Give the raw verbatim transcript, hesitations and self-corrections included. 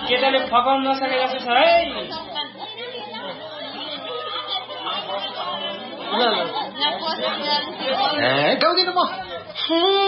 केटाले फकाउन नसकेको जस्तो छ है ए गाउँदिन म